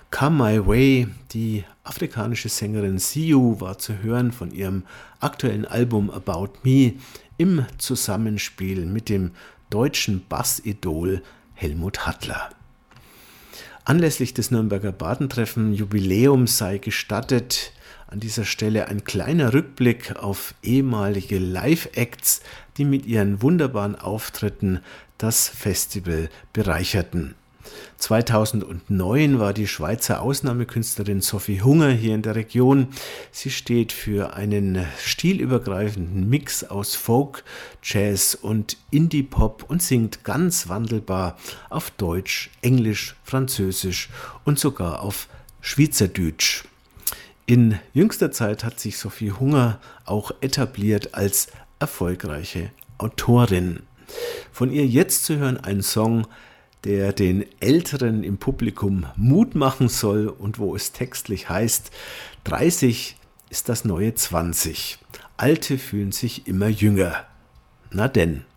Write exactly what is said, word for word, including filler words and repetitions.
Come My Way, die afrikanische Sängerin Siu, war zu hören von ihrem aktuellen Album About Me im Zusammenspiel mit dem deutschen Bassidol Helmut Hattler. Anlässlich des Nürnberger Badentreffen-Jubiläums sei gestattet an dieser Stelle ein kleiner Rückblick auf ehemalige Live-Acts, die mit ihren wunderbaren Auftritten das Festival bereicherten. zweitausendneun war die Schweizer Ausnahmekünstlerin Sophie Hunger hier in der Region. Sie steht für einen stilübergreifenden Mix aus Folk, Jazz und Indie-Pop und singt ganz wandelbar auf Deutsch, Englisch, Französisch und sogar auf Schweizerdeutsch. In jüngster Zeit hat sich Sophie Hunger auch etabliert als erfolgreiche Autorin. Von ihr jetzt zu hören ein Song, der den Älteren im Publikum Mut machen soll und wo es textlich heißt, dreißig ist das neue zwanzig. Alte fühlen sich immer jünger. Na denn.